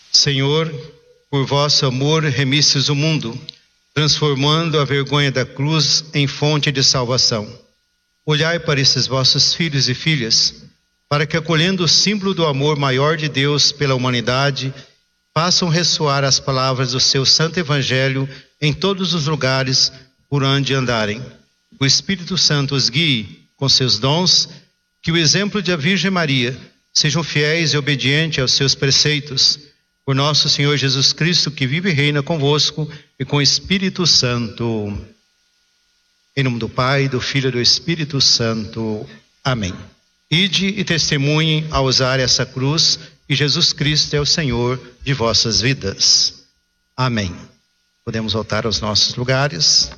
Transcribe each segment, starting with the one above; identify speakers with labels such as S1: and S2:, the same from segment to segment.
S1: Senhor, por vosso amor remistes o mundo, transformando a vergonha da cruz em fonte de salvação. Olhai para esses vossos filhos e filhas, para que, acolhendo o símbolo do amor maior de Deus pela humanidade, façam ressoar as palavras do seu santo evangelho em todos os lugares por onde andarem. O Espírito Santo os guie com seus dons, que o exemplo da Virgem Maria sejam fiéis e obedientes aos seus preceitos. Por nosso Senhor Jesus Cristo, que vive e reina convosco e com o Espírito Santo. Em nome do Pai, do Filho e do Espírito Santo. Amém. Ide e testemunhem ao usar essa cruz, que Jesus Cristo é o Senhor de vossas vidas. Amém. Podemos voltar aos nossos lugares.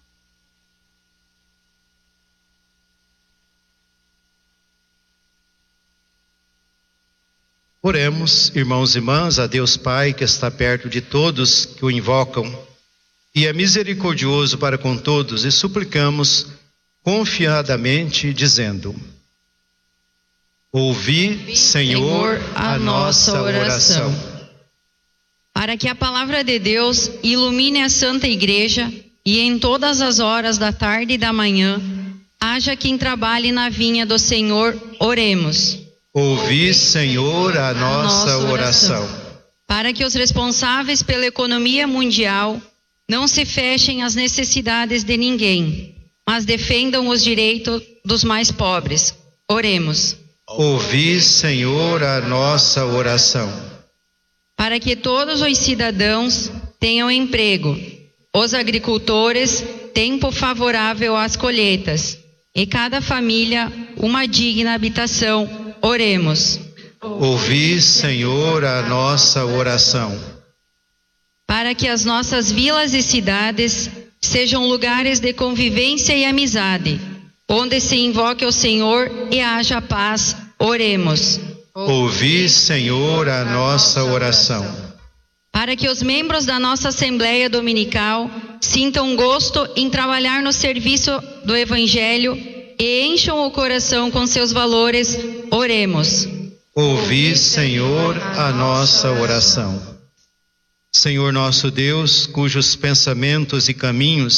S1: Oremos, irmãos e irmãs, a Deus Pai, que está perto de todos que o invocam e é misericordioso para com todos, e suplicamos confiadamente, dizendo: ouvi, Senhor, a nossa oração.
S2: Para que a palavra de Deus ilumine a Santa Igreja e em todas as horas da tarde e da manhã haja quem trabalhe na vinha do Senhor, oremos.
S1: Ouvi, Senhor, a nossa oração.
S2: Para que os responsáveis pela economia mundial não se fechem às necessidades de ninguém, mas defendam os direitos dos mais pobres, oremos.
S1: Ouvi, Senhor, a nossa oração.
S2: Para que todos os cidadãos tenham emprego, os agricultores tempo favorável às colheitas, e cada família uma digna habitação, oremos.
S1: Ouvi, Senhor, a nossa oração.
S2: Para que as nossas vilas e cidades sejam lugares de convivência e amizade, onde se invoque o Senhor e haja paz, oremos.
S1: Ouvi, Senhor, a nossa oração.
S2: Para que os membros da nossa Assembleia Dominical sintam gosto em trabalhar no serviço do Evangelho e encham o coração com seus valores, oremos.
S1: Ouvi, Senhor, a nossa oração. Senhor nosso Deus, cujos pensamentos e caminhos